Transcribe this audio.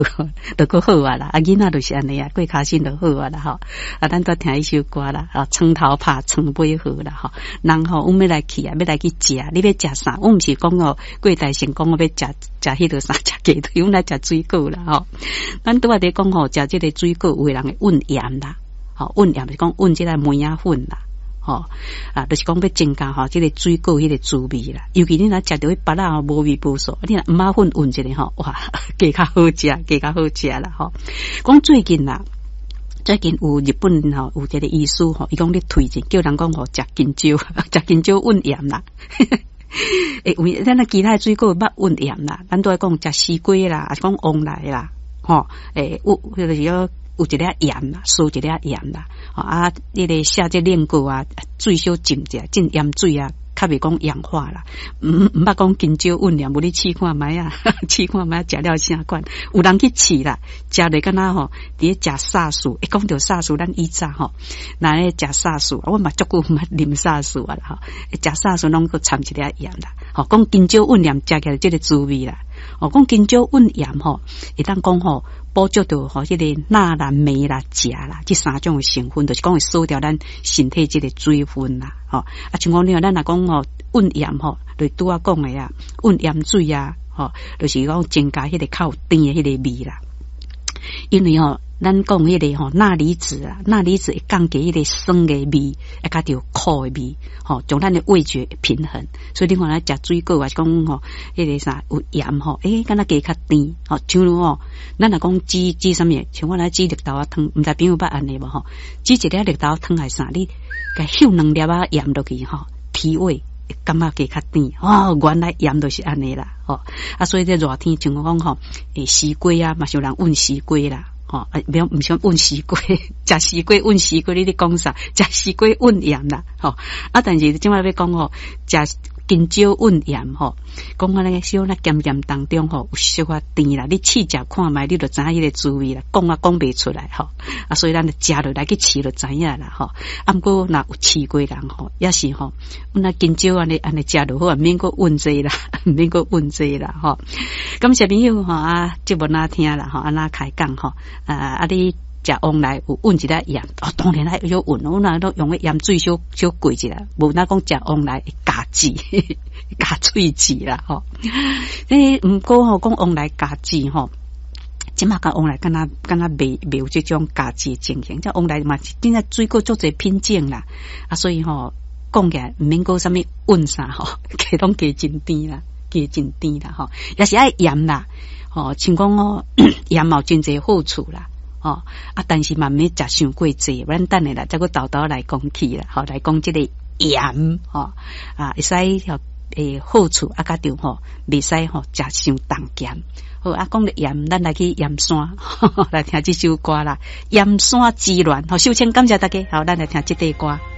就够好啊啦，啊囡仔就是安尼啊，过卡心就好啊啦吼，啊咱都听一首歌啦，啊床头拍床尾好啦吼，人吼阮要来去啊，要来去食，你要食啥？我毋是讲哦，过大成讲我要食迄个啥，食鸡腿，阮来食水果啦吼，咱拄仔伫讲吼，食即个水果有的人会温盐啦，吼温盐是讲温即个梅啊粉啦。吼啊，就是讲要增加吼，即个水果迄个滋味啦。尤其你若食到迄巴拉吼无味无素，你若马粉混一个吼，哇，加较好食，加较好食啦吼。讲最近啦，最近有日本吼有一个医师吼，伊讲咧推荐，叫人讲吼食金蕉，食金蕉混盐啦。诶，为咱其他水果捌混盐啦，咱都爱讲食西瓜啦，还是讲黄梨啦，吼，诶，就是要。有一粒盐啦，输一粒盐啦，啊，你个下只炼过啊，最少浸者，浸盐水啊，较袂讲氧化啦。毋捌讲金蕉混盐，无你试看觅啊，试看觅食了啥款？有人去试啦，食咧敢若吼，伫咧食沙士，一讲到沙士，咱以前吼，那咧食沙士，我嘛足久毋捌啉沙士啊啦吼，食沙士拢个掺一粒盐啦，吼，讲金蕉混盐食起来即个滋味啦，哦，讲金蕉混盐吼，会当讲吼。补足到吼，即个钠啦、镁啦、钾啦，这三种成分，就是讲会锁掉咱身体即个水分啦，吼啊，像讲你话，咱若讲吼混盐吼，就拄啊讲诶啊，混盐水啊，吼，就是讲增加迄个较有甜诶迄个味啦，因为吼。咱讲迄个吼钠离子啊，钠离子会降低迄个酸的味，会加条苦的味，吼，将咱的味觉平衡。所以你看咱食水果啊，是讲吼，迄个啥有盐吼，敢若加较甜，吼，像如吼，咱若讲煮啥物，像我来煮绿豆啊汤，毋知朋友捌安尼无吼？煮一粒绿豆汤还是啥？你甲秀2粒啊盐落去吼，提味。感觉加较甜哦，原来盐就是安尼啦，吼啊，所以这热天像我讲吼，西瓜啊，嘛是有人温西瓜啦。哦，唔想温西瓜，食西瓜温西瓜，你咧讲啥？食西瓜温盐啦，吼啊！但是即摆要讲吼，食金蕉温盐吼，讲啊那个小那咸咸当中吼有小可甜啦，你试食看觅，你就知影迄个滋味啦，讲袂出来吼啊！所以咱就食落来去试就知影啦吼。啊，毋过若有试过人吼，也是吼，阮那金蕉安尼食就好啊，免个温济啦，免个温济啦吼。感谢朋友吼啊，节目哪听啦吼，啊哪开讲吼。你食黄梨有温一粒盐，哦，当然还有温，我那都用个盐水小贵一啦，无那讲食黄梨加籽，加喙籽啦吼。毋过吼讲黄梨加籽吼，即马甲黄梨敢若未有这种加籽情形，即黄梨嘛，真正水果足侪品种啦，啊，所以吼讲起来毋免讲啥物温啥吼，加拢加真甜啦，加真甜啦吼，也是爱盐啦。哦，像讲哦，盐嘛有真侪好处啦，哦啊，但是嘛免食伤过济，咱等下啦，再个豆豆来讲起啦，好来讲即个盐，哦啊，会使好处啊，甲着吼，袂使吼食伤重咸，好啊，讲了盐，咱来去盐山，来听这首歌啦，盐山之恋，好，首先感谢大家，好，咱来听这首歌。